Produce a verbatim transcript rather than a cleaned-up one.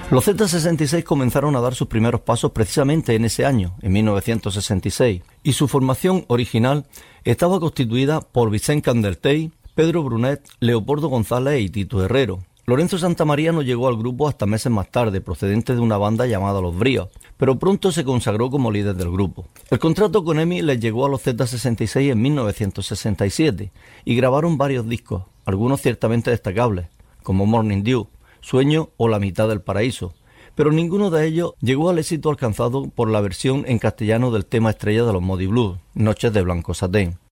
Los Z sesenta y seis comenzaron a dar sus primeros pasos precisamente en ese año, en mil novecientos sesenta y seis, y su formación original estaba constituida por Vicent Candeltey, Pedro Brunet, Leopoldo González y Tito Herrero. Lorenzo Santamaría no llegó al grupo hasta meses más tarde, procedente de una banda llamada Los Bríos, pero pronto se consagró como líder del grupo. El contrato con EMI les llegó a los Z sesenta y seis en mil novecientos sesenta y siete y grabaron varios discos, algunos ciertamente destacables, como Morning Dew, Sueño o La mitad del paraíso, pero ninguno de ellos llegó al éxito alcanzado por la versión en castellano del tema estrella de los Moody Blues, Noches de blanco satén.